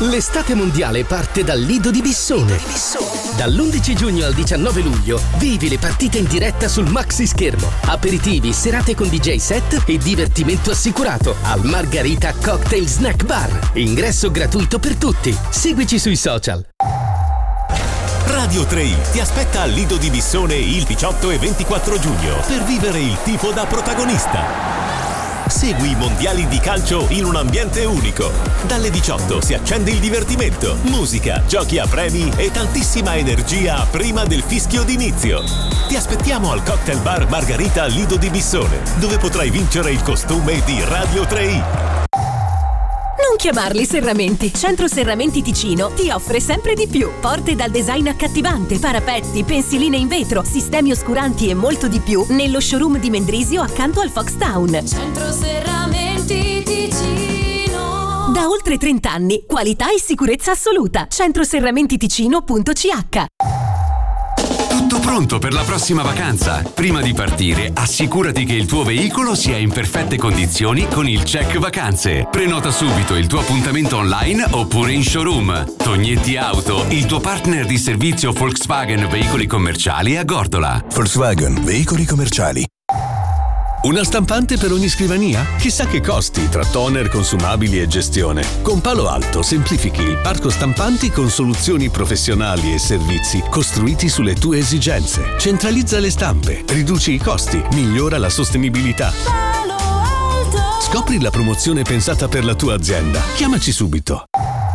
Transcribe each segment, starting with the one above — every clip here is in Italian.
L'estate mondiale parte dal Lido di Bissone. Dall'11 giugno al 19 luglio vivi le partite in diretta sul maxi schermo. Aperitivi, serate con DJ set e divertimento assicurato al Margarita Cocktail Snack Bar. Ingresso gratuito per tutti. Seguici sui social. Radio 3i ti aspetta al Lido di Bissone il 18 e 24 giugno per vivere il tifo da protagonista. Segui i mondiali di calcio in un ambiente unico. Dalle 18 si accende il divertimento, musica, giochi a premi e tantissima energia prima del fischio d'inizio. Ti aspettiamo al Cocktail Bar Margarita Lido di Bissone, dove potrai vincere il costume di Radio 3i. Non chiamarli serramenti. Centro Serramenti Ticino ti offre sempre di più. Porte dal design accattivante, parapetti, pensiline in vetro, sistemi oscuranti e molto di più nello showroom di Mendrisio accanto al Foxtown. Centro Serramenti Ticino. Da oltre 30 anni, qualità e sicurezza assoluta. centroserramentiticino.ch. Tutto pronto per la prossima vacanza? Prima di partire, assicurati che il tuo veicolo sia in perfette condizioni con il Check Vacanze. Prenota subito il tuo appuntamento online oppure in showroom. Tognetti Auto, il tuo partner di servizio Volkswagen Veicoli Commerciali a Gordola. Volkswagen Veicoli Commerciali. Una stampante per ogni scrivania? Chissà che costi tra toner, consumabili e gestione. Con Palo Alto semplifichi il parco stampanti con soluzioni professionali e servizi costruiti sulle tue esigenze. Centralizza le stampe, riduci i costi, migliora la sostenibilità. Palo Alto. Scopri la promozione pensata per la tua azienda. Chiamaci subito.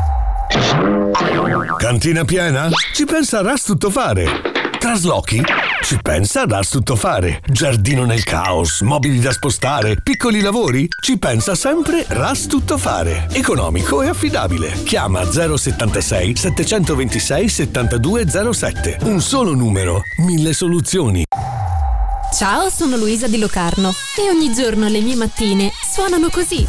Cantina piena? Ci pensa Rastuttofare. Traslochi? Ci pensa Rastuttofare. Giardino nel caos, mobili da spostare, piccoli lavori? Ci pensa sempre Rastuttofare. Economico e affidabile. Chiama 076 726 7207. Un solo numero, 1000 soluzioni. Ciao, sono Luisa di Locarno e ogni giorno le mie mattine suonano così.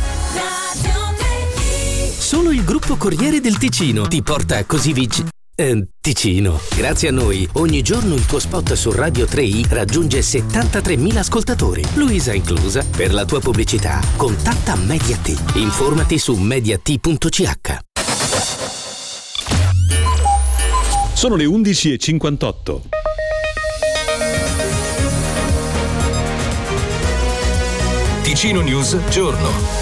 Solo il gruppo Corriere del Ticino ti porta così Ticino. Grazie a noi, ogni giorno il tuo spot su Radio 3i raggiunge 73.000 ascoltatori. Luisa inclusa. Per la tua pubblicità, contatta Mediat. Informati su mediat.ch. Sono le 11:58. Ticino News Giorno.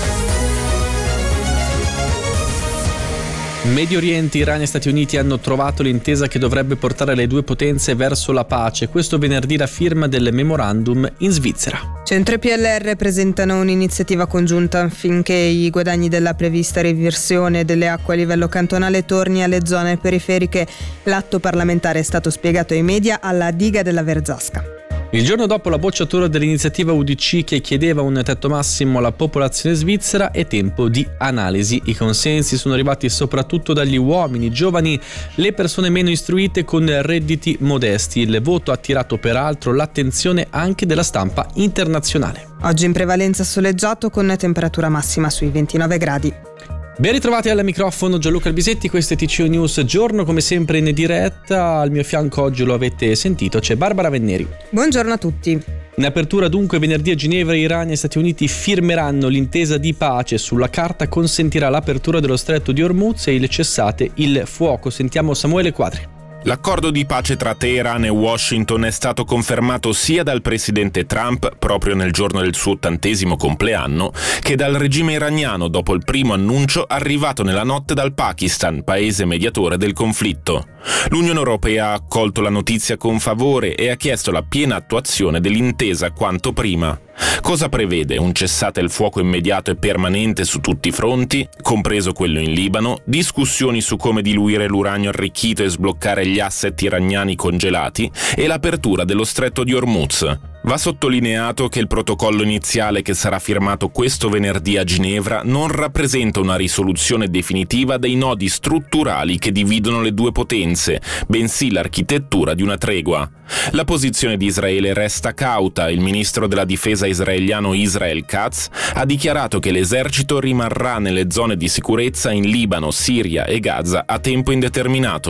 Medio Oriente, Iran e Stati Uniti hanno trovato l'intesa che dovrebbe portare le due potenze verso la pace. Questo venerdì la firma del memorandum in Svizzera. Centro e PLR presentano un'iniziativa congiunta affinché i guadagni della prevista riversione delle acque a livello cantonale torni alle zone periferiche. L'atto parlamentare è stato spiegato ai media alla diga della Verzasca. Il giorno dopo la bocciatura dell'iniziativa UDC che chiedeva un tetto massimo alla popolazione svizzera è tempo di analisi. I consensi sono arrivati soprattutto dagli uomini, giovani, le persone meno istruite con redditi modesti. Il voto ha attirato peraltro l'attenzione anche della stampa internazionale. Oggi in prevalenza soleggiato con temperatura massima sui 29 gradi. Ben ritrovati al microfono Gianluca Albisetti, questo è TCO News Giorno, come sempre in diretta. Al mio fianco oggi lo avete sentito, c'è Barbara Venneri. Buongiorno a tutti. In apertura dunque venerdì a Ginevra Iran e Stati Uniti firmeranno l'intesa di pace. Sulla carta consentirà l'apertura dello stretto di Hormuz e il cessate il fuoco. Sentiamo Samuele Quadri. L'accordo di pace tra Teheran e Washington è stato confermato sia dal presidente Trump, proprio nel giorno del suo 80° compleanno, che dal regime iraniano dopo il primo annuncio arrivato nella notte dal Pakistan, paese mediatore del conflitto. L'Unione Europea ha accolto la notizia con favore e ha chiesto la piena attuazione dell'intesa quanto prima. Cosa prevede? Un cessate il fuoco immediato e permanente su tutti i fronti, compreso quello in Libano, discussioni su come diluire l'uranio arricchito e sbloccare gli asset iraniani congelati e l'apertura dello stretto di Hormuz. Va sottolineato che il protocollo iniziale che sarà firmato questo venerdì a Ginevra non rappresenta una risoluzione definitiva dei nodi strutturali che dividono le due potenze, bensì l'architettura di una tregua. La posizione di Israele resta cauta. Il ministro della difesa israeliano Israel Katz ha dichiarato che l'esercito rimarrà nelle zone di sicurezza in Libano, Siria e Gaza a tempo indeterminato.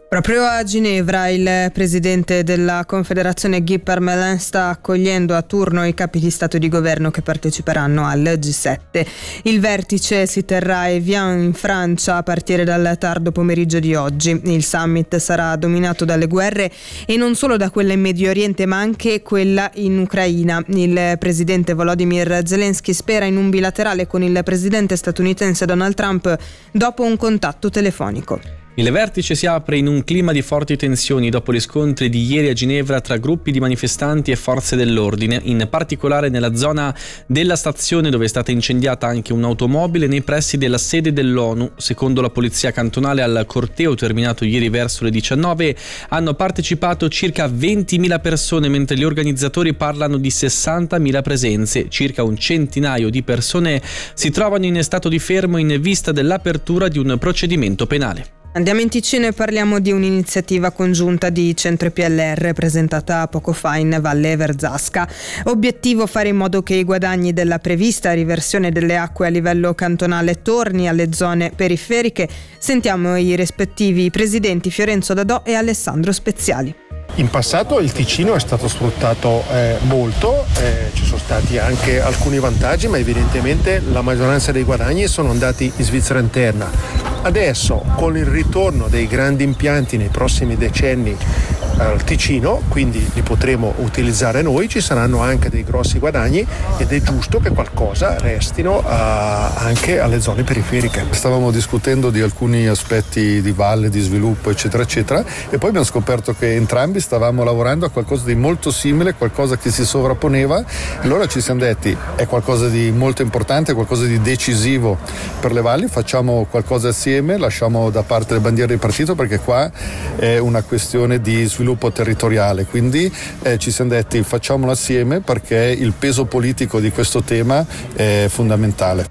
Proprio a Ginevra il presidente della Confederazione Guy Parmelin sta accogliendo a turno i capi di Stato e di Governo che parteciperanno al G7. Il vertice si terrà a Evian in Francia a partire dal tardo pomeriggio di oggi. Il summit sarà dominato dalle guerre e non solo da quella in Medio Oriente ma anche quella in Ucraina. Il presidente Volodymyr Zelensky spera in un bilaterale con il presidente statunitense Donald Trump dopo un contatto telefonico. Il vertice si apre in un clima di forti tensioni dopo gli scontri di ieri a Ginevra tra gruppi di manifestanti e forze dell'ordine, in particolare nella zona della stazione dove è stata incendiata anche un'automobile nei pressi della sede dell'ONU. Secondo la polizia cantonale, al corteo terminato ieri verso le 19 hanno partecipato circa 20.000 persone, mentre gli organizzatori parlano di 60.000 presenze. Circa un centinaio di persone si trovano in stato di fermo in vista dell'apertura di un procedimento penale. Andiamo in Ticino e parliamo di un'iniziativa congiunta di Centro e PLR presentata poco fa in Valle Verzasca. Obiettivo: fare in modo che i guadagni della prevista riversione delle acque a livello cantonale torni alle zone periferiche. Sentiamo i rispettivi presidenti Fiorenzo Dadò e Alessandro Speziali. In passato il Ticino è stato sfruttato molto, ci sono stati anche alcuni vantaggi, ma evidentemente la maggioranza dei guadagni sono andati in Svizzera interna. Adesso, con il ritorno dei grandi impianti nei prossimi decenni al Ticino, quindi li potremo utilizzare noi, ci saranno anche dei grossi guadagni ed è giusto che qualcosa restino anche alle zone periferiche. Stavamo discutendo di alcuni aspetti di valle, di sviluppo, eccetera eccetera, e poi abbiamo scoperto che entrambi stavamo lavorando a qualcosa di molto simile, qualcosa che si sovrapponeva. Allora ci siamo detti: è qualcosa di molto importante, qualcosa di decisivo per le valli, facciamo qualcosa assieme, lasciamo da parte le bandiere di partito, perché qua è una questione di sviluppo territoriale, quindi ci siamo detti facciamolo assieme perché il peso politico di questo tema è fondamentale.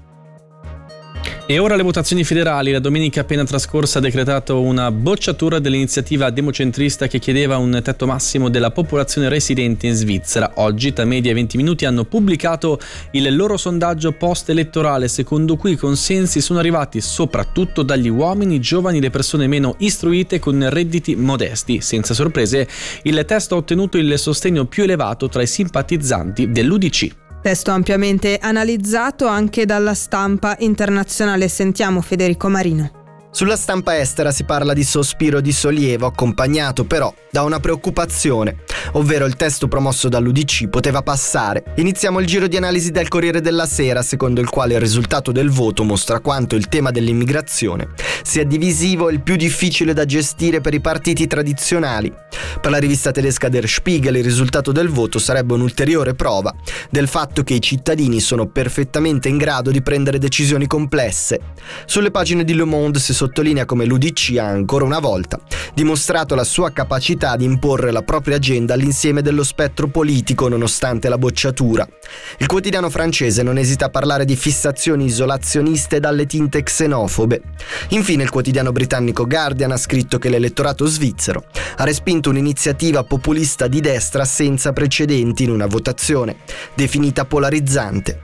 E ora le votazioni federali. La domenica appena trascorsa ha decretato una bocciatura dell'iniziativa democentrista che chiedeva un tetto massimo della popolazione residente in Svizzera. Oggi Tamedia e 20 Minuti hanno pubblicato il loro sondaggio post-elettorale, secondo cui i consensi sono arrivati soprattutto dagli uomini, giovani, le persone meno istruite con redditi modesti. Senza sorprese, il testo ha ottenuto il sostegno più elevato tra i simpatizzanti dell'UDC. Testo ampiamente analizzato anche dalla stampa internazionale. Sentiamo Federico Marino. Sulla stampa estera si parla di sospiro di sollievo, accompagnato però da una preoccupazione, ovvero il testo promosso dall'UDC poteva passare. Iniziamo il giro di analisi del Corriere della Sera, secondo il quale il risultato del voto mostra quanto il tema dell'immigrazione sia divisivo e il più difficile da gestire per i partiti tradizionali. Per la rivista tedesca Der Spiegel il risultato del voto sarebbe un'ulteriore prova del fatto che i cittadini sono perfettamente in grado di prendere decisioni complesse. Sulle pagine di Le Monde si sottolinea come l'UDC ha ancora una volta dimostrato la sua capacità di imporre la propria agenda all'insieme dello spettro politico nonostante la bocciatura. Il quotidiano francese non esita a parlare di fissazioni isolazioniste dalle tinte xenofobe. Infine il quotidiano britannico Guardian ha scritto che l'elettorato svizzero ha respinto un'iniziativa populista di destra senza precedenti in una votazione definita polarizzante.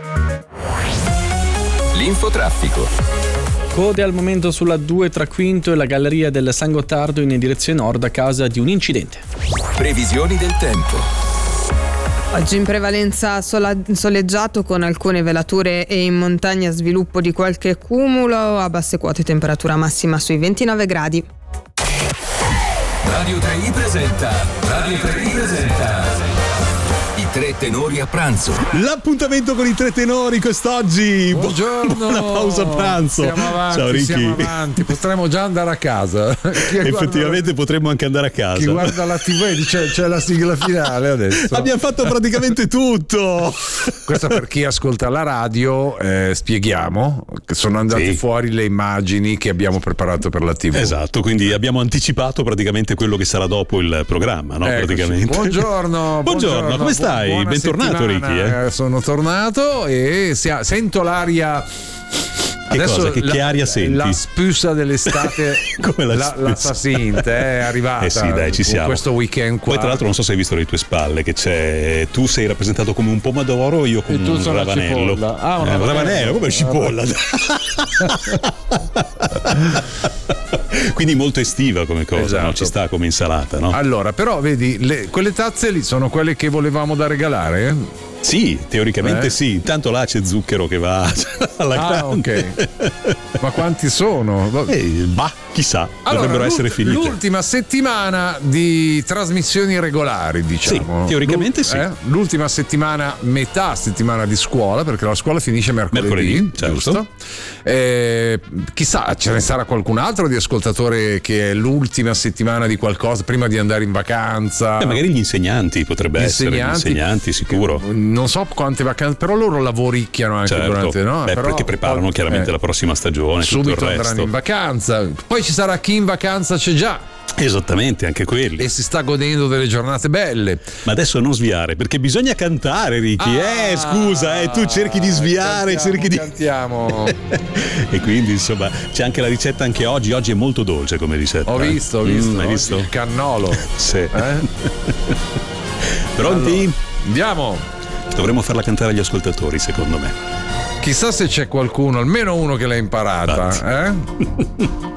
L'infotraffico. Code al momento sulla 2 tra Quinto e la galleria del San Gottardo in direzione nord a causa di un incidente. Previsioni del tempo. Oggi in prevalenza soleggiato con alcune velature e in montagna sviluppo di qualche cumulo, a basse quote temperatura massima sui 29 gradi. Radio 3i presenta I tre tenori a pranzo. L'appuntamento con i tre tenori quest'oggi. Buongiorno. Buona pausa pranzo. Siamo avanti, ciao Ricky. siamo avanti. Potremmo già andare a casa. Effettivamente potremmo anche andare a casa. Chi guarda la TV e dice c'è la sigla finale adesso. Abbiamo fatto praticamente tutto. Questo per chi ascolta la radio, spieghiamo che sono andate fuori le immagini che abbiamo preparato per la TV. Esatto, quindi abbiamo anticipato praticamente quello che sarà dopo il programma, no? Praticamente. Buongiorno. Buongiorno, come stai? Bentornato Ricky. Sono tornato e sento l'aria. Adesso che aria senti? La spusa dell'estate. Come la Sint è arrivata. Sì, dai, ci siamo. Questo weekend qua. Poi tra l'altro non so se hai visto le tue spalle, che c'è. Tu sei rappresentato come un pomodoro, io come un ravanello. Un ravanello, come cipolla. Quindi molto estiva come cosa, Esatto. no? Ci sta come insalata, no? Allora, però vedi, quelle tazze lì sono quelle che volevamo da regalare? Sì, teoricamente sì. Intanto là c'è zucchero che va alla grande. Ok. Ma quanti sono? Chissà, Allora, dovrebbero essere finite. L'ultima settimana di trasmissioni regolari, diciamo. Sì, teoricamente sì. L'ultima settimana, metà settimana di scuola, perché la scuola finisce mercoledì, certo. giusto? Chissà, ce ne sarà qualcun altro di ascoltatore che è l'ultima settimana di qualcosa prima di andare in vacanza. Magari gli insegnanti potrebbe essere, gli insegnanti sicuro. Non so quante vacanze, però loro lavoricchiano anche durante, no? Beh, però, perché preparano chiaramente la prossima stagione, subito tutto il resto. andranno in vacanza. Poi ci sarà chi in vacanza c'è già. Esattamente, anche quelli. E si sta godendo delle giornate belle. Ma adesso non sviare, perché bisogna cantare, Ricky. Scusa, tu cerchi di sviare, cantiamo. E quindi, insomma, c'è anche la ricetta anche oggi. Oggi è molto dolce come ricetta. Ho visto. Hai visto? Il cannolo. Sì. Pronti? Allora, andiamo. Dovremmo farla cantare agli ascoltatori, secondo me. Chissà se c'è qualcuno, almeno uno che l'ha imparata.